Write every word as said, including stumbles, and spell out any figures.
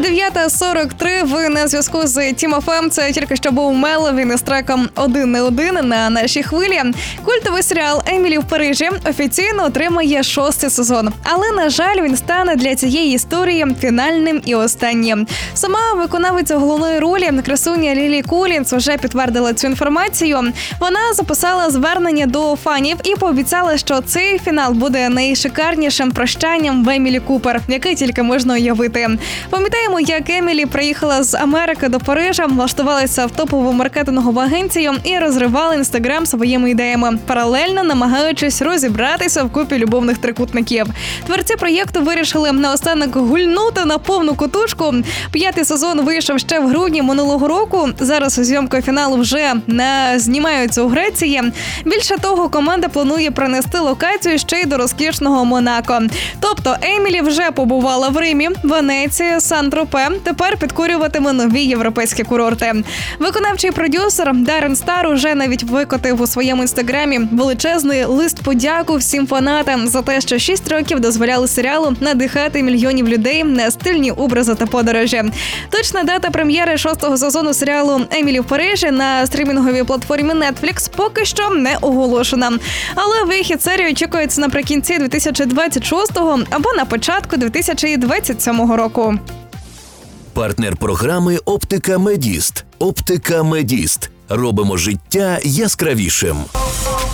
дев'ята сорок три, ви на зв'язку з Тім еф ем. Це тільки що був Меловін із треком «Один не один» на нашій хвилі. Культовий серіал «Емілі в Парижі» офіційно отримає шостий сезон. Але, на жаль, він стане для цієї історії фінальним і останнім. Сама виконавиця головної ролі, красуня Лілі Колінс, вже підтвердила цю інформацію. Вона записала звернення до фанів і пообіцяла, що цей фінал буде найшикарнішим прощанням в Емілі Купер, яке тільки можна уявити. Пам'ятаємо, як Емілі приїхала з Америки до Парижа, влаштувалася в топову маркетингову агенцію і розривала інстаграм своїми ідеями, паралельно намагаючись розібратися в купі любовних трикутників. Творці проєкту вирішили наостанок гульнути на повну кутушку. П'ятий сезон вийшов ще в грудні минулого року. Зараз зйомки фіналу вже не знімаються у Греції. Більше того, команда планує принести локацію ще й до розкішного Монако. Тобто Емілі вже побувала в Римі, Венеції, Сан-Тропе. Тепер підкорюватиме нові європейські курорти. Виконавчий продюсер Даррен Стар уже навіть викотив у своєму інстаграмі величезний лист подяку всім фанатам за те, що шість років дозволяли серіалу надихати мільйонів людей на стильні образи та подорожі. Точна дата прем'єри шостого сезону серіалу «Емілі в Парижі» на стрімінговій платформі Netflix поки що не оголошена. Але вихід серії очікується наприкінці дві тисячі двадцять шостого або на початку дві тисячі двадцять сьомого року. Партнер програми «Оптика Медіст». «Оптика Медіст». Робимо життя яскравішим.